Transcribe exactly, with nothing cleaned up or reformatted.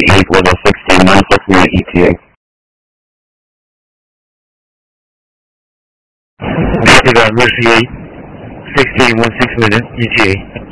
equal to sixteen one six million E T A. Copy that, Mercy eight, sixteen one six million E T A.